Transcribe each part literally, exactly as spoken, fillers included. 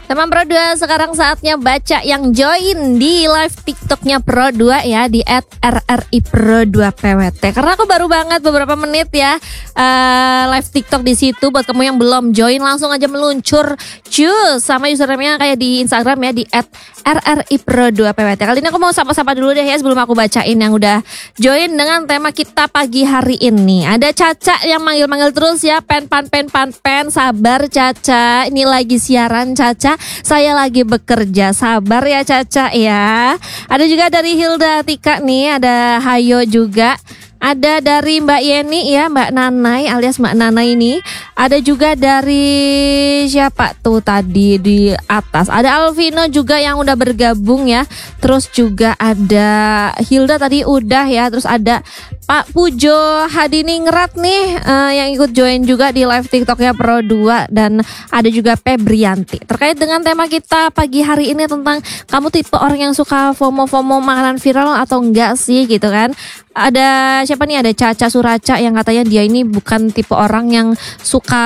Teman Pro dua, sekarang saatnya baca yang join di live TikToknya Pro dua ya, di et er er i pro dua p w t. Karena aku baru banget beberapa menit ya uh, live TikTok di situ. Buat kamu yang belum join, langsung aja meluncur cus sama username-nya kayak di Instagram ya, di et er er i pro dua p w t. Kali ini aku mau sapa-sapa dulu deh ya sebelum aku bacain yang udah join dengan tema kita pagi hari ini. Ada Caca yang manggil-manggil terus ya, pen pan pen pan pen. Sabar Caca, ini lagi siaran Caca, saya lagi bekerja, sabar ya Caca ya. Ada juga dari Hilda Tika nih, ada Hayo juga. Ada dari Mbak Yeni ya, Mbak Nanai alias Mbak Nanai ini. Ada juga dari siapa tuh tadi di atas. Ada Alvino juga yang udah bergabung ya. Terus juga ada Hilda tadi udah ya. Terus ada Pak Pujo Hadiningrat nih uh, yang ikut join juga di live TikToknya Pro dua. Dan ada juga Febrianti. Terkait dengan tema kita pagi hari ini tentang kamu tipe orang yang suka FOMO-FOMO makanan viral atau enggak sih gitu kan. Ada siapa nih, ada Caca Suraca yang katanya dia ini bukan tipe orang yang suka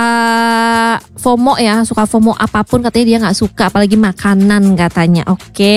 FOMO ya, suka FOMO apapun katanya dia nggak suka, apalagi makanan katanya.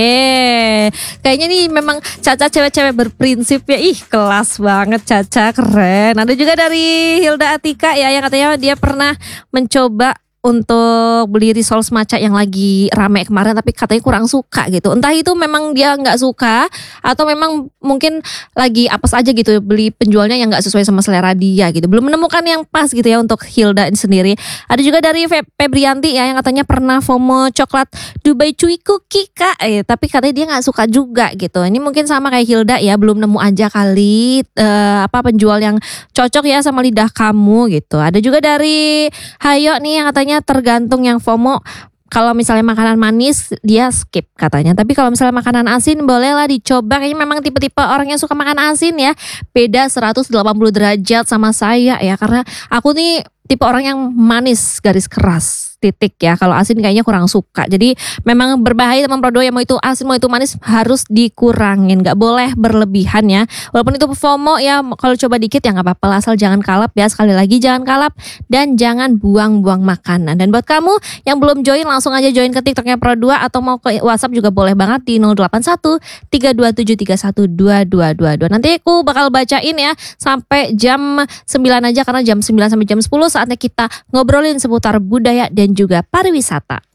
Oke, kayaknya nih memang Caca cewek-cewek berprinsip ya. Ih, kelas banget Caca, keren. Ada juga dari Hilda Atika ya yang katanya dia pernah mencoba untuk beli risol semaca yang lagi rame kemarin, tapi katanya kurang suka gitu. Entah itu memang dia nggak suka atau memang mungkin lagi apes aja gitu beli penjualnya yang nggak sesuai sama selera dia gitu. Belum menemukan yang pas gitu ya untuk Hilda ini sendiri. Ada juga dari Fe Febrianti ya yang katanya pernah FOMO coklat Dubai Chewy Cookie kak, eh, tapi katanya dia nggak suka juga gitu. Ini mungkin sama kayak Hilda ya, belum nemu aja kali eh, apa penjual yang cocok ya sama lidah kamu gitu. Ada juga dari Hayo nih yang katanya tergantung yang FOMO. Kalau misalnya makanan manis dia skip katanya, tapi kalau misalnya makanan asin bolehlah dicoba. Kayaknya memang tipe-tipe orang yang suka makan asin ya. Beda seratus delapan puluh derajat sama saya ya, karena aku nih tipe orang yang manis garis keras titik ya. Kalau asin kayaknya kurang suka. Jadi memang berbahaya teman Pro dua ya, mau itu asin mau itu manis harus dikurangin, nggak boleh berlebihan ya. Walaupun itu FOMO ya, kalau coba dikit ya nggak apa-apa, asal jangan kalap ya. Sekali lagi jangan kalap dan jangan buang-buang makanan. Dan buat kamu yang belum join, langsung aja join ke TikToknya Pro dua atau mau ke WhatsApp juga boleh banget di nol delapan satu tiga dua tujuh tiga satu dua dua dua dua. Nanti aku bakal bacain ya sampai jam sembilan aja, karena jam sembilan sampai jam sepuluh saatnya kita ngobrolin seputar budaya dan juga pariwisata.